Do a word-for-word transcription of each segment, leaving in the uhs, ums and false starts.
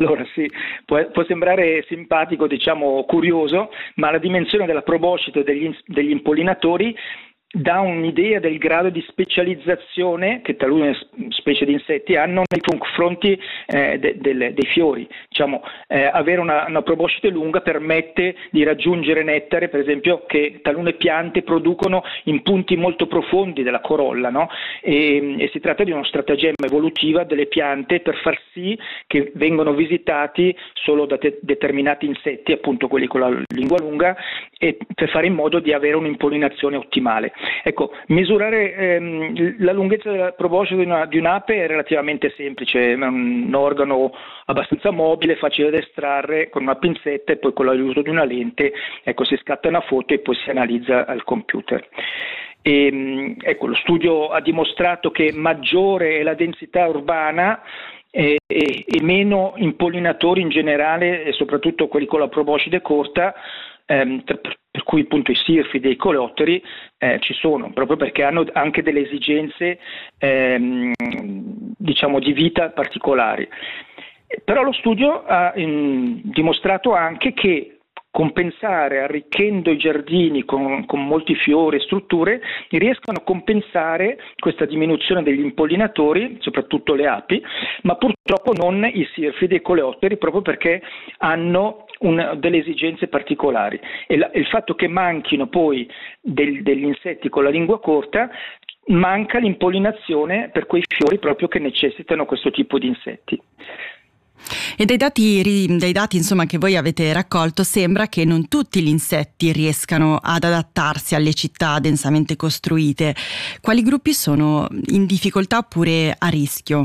Allora sì, può, può sembrare simpatico, diciamo curioso, ma la dimensione della proboscide degli, degli impollinatori dà un'idea del grado di specializzazione che talune specie di insetti hanno nei confronti eh, de, de, dei fiori. Diciamo, eh, avere una, una proboscide lunga permette di raggiungere nettare, per esempio, che talune piante producono in punti molto profondi della corolla, no? e, e si tratta di uno stratagemma evolutiva delle piante per far sì che vengano visitati solo da te, determinati insetti, appunto quelli con la lingua lunga, e per fare in modo di avere un'impollinazione ottimale. Ecco, misurare ehm, la lunghezza della proboscide di, una, di un'ape è relativamente semplice, è un organo abbastanza mobile, facile da estrarre con una pinzetta e poi con l'aiuto di una lente, ecco, si scatta una foto e poi si analizza al computer. E, ecco, lo studio ha dimostrato che maggiore è la densità urbana e, e, e meno impollinatori in generale, e soprattutto quelli con la proboscide corta, ehm, per cui appunto i sirfidi e i coleotteri eh, ci sono, proprio perché hanno anche delle esigenze ehm, diciamo di vita particolari. Però lo studio ha in, dimostrato anche che compensare, arricchendo i giardini con, con molti fiori e strutture, riescono a compensare questa diminuzione degli impollinatori, soprattutto le api, ma purtroppo non i sirfidi e i coleotteri, proprio perché hanno un, delle esigenze particolari. E la, il fatto che manchino poi del, degli insetti con la lingua corta, manca l'impollinazione per quei fiori proprio che necessitano questo tipo di insetti. E dai dati, dai dati insomma, che voi avete raccolto sembra che non tutti gli insetti riescano ad adattarsi alle città densamente costruite. Quali gruppi sono in difficoltà oppure a rischio?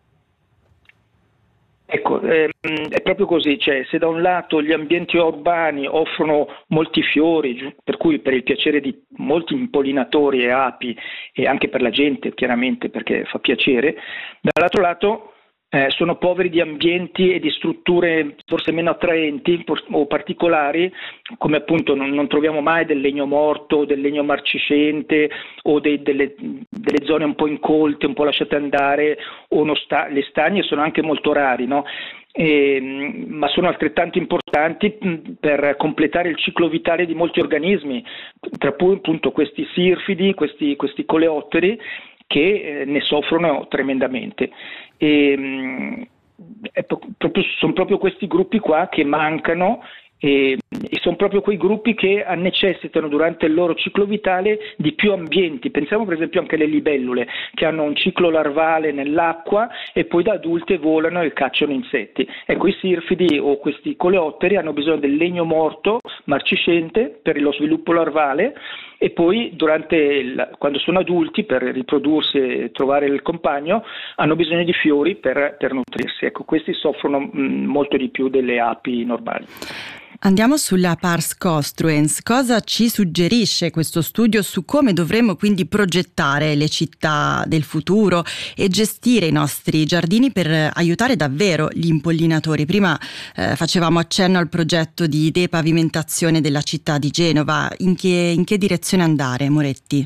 Ecco, ehm, è proprio così, cioè se da un lato gli ambienti urbani offrono molti fiori, per cui per il piacere di molti impollinatori e api e anche per la gente chiaramente perché fa piacere, dall'altro lato Eh, sono poveri di ambienti e di strutture forse meno attraenti o particolari, come appunto non, non troviamo mai del legno morto, del legno marciscente o dei, delle, delle zone un po' incolte, un po' lasciate andare, o no sta, le stagne sono anche molto rari, no? E, ma sono altrettanto importanti per completare il ciclo vitale di molti organismi, tra cui appunto questi sirfidi, questi, questi coleotteri, che eh, ne soffrono tremendamente. E, mh, è proprio, sono proprio questi gruppi qua che mancano e, e sono proprio quei gruppi che necessitano durante il loro ciclo vitale di più ambienti. Pensiamo per esempio anche alle libellule, che hanno un ciclo larvale nell'acqua e poi da adulte volano e cacciano insetti. Ecco, i sirfidi o questi coleotteri hanno bisogno del legno morto, marciscente, per lo sviluppo larvale, e poi durante il, quando sono adulti, per riprodursi e trovare il compagno, hanno bisogno di fiori per, per nutrirsi. Ecco, questi soffrono mh, molto di più delle api normali. Andiamo sulla Pars Construens. Cosa ci suggerisce questo studio su come dovremmo quindi progettare le città del futuro e gestire i nostri giardini per aiutare davvero gli impollinatori? Prima eh, facevamo accenno al progetto di depavimentazione della città di Genova. In che, in che direzione andare, Moretti?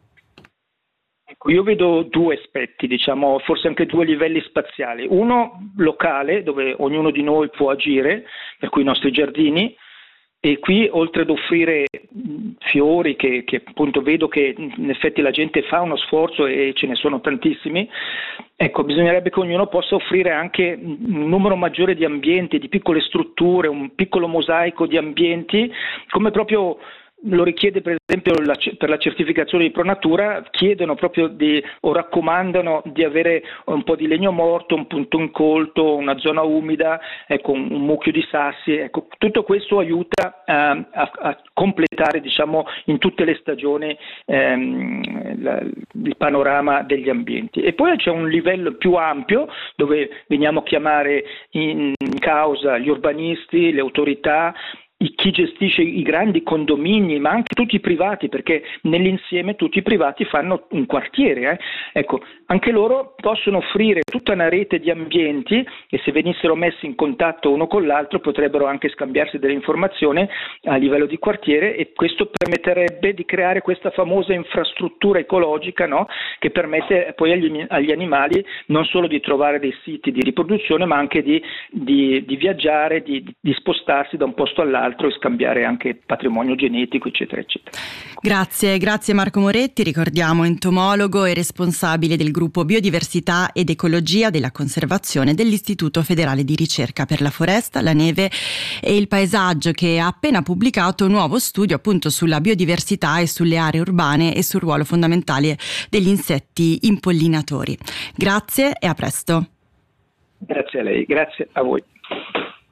Io vedo due aspetti, diciamo, forse anche due livelli spaziali. Uno locale, dove ognuno di noi può agire, per cui i nostri giardini, e qui oltre ad offrire fiori, che, che appunto vedo che in effetti la gente fa uno sforzo e ce ne sono tantissimi, ecco, bisognerebbe che ognuno possa offrire anche un numero maggiore di ambienti, di piccole strutture, un piccolo mosaico di ambienti, come proprio lo richiede per esempio la, per la certificazione di Pronatura, chiedono proprio di, o raccomandano di avere un po' di legno morto, un punto incolto, una zona umida, ecco, un, un mucchio di sassi, ecco, tutto questo aiuta a, a, a completare, diciamo, in tutte le stagioni ehm, la, il panorama degli ambienti. E poi c'è un livello più ampio dove veniamo a chiamare in causa gli urbanisti, le autorità, i chi gestisce i grandi condomini, ma anche tutti i privati, perché nell'insieme tutti i privati fanno un quartiere. Eh. Ecco, anche loro possono offrire tutta una rete di ambienti e se venissero messi in contatto uno con l'altro potrebbero anche scambiarsi delle informazioni a livello di quartiere, e questo permetterebbe di creare questa famosa infrastruttura ecologica, no? Che permette poi agli, agli animali non solo di trovare dei siti di riproduzione, ma anche di, di, di viaggiare, di, di spostarsi da un posto all'altro e scambiare anche patrimonio genetico, eccetera, eccetera. Grazie, grazie Marco Moretti, ricordiamo entomologo e responsabile del gruppo Biodiversità ed Ecologia della Conservazione dell'Istituto Federale di Ricerca per la Foresta, la Neve e il Paesaggio, che ha appena pubblicato un nuovo studio appunto sulla biodiversità e sulle aree urbane e sul ruolo fondamentale degli insetti impollinatori. Grazie e a presto. Grazie a lei, grazie a voi.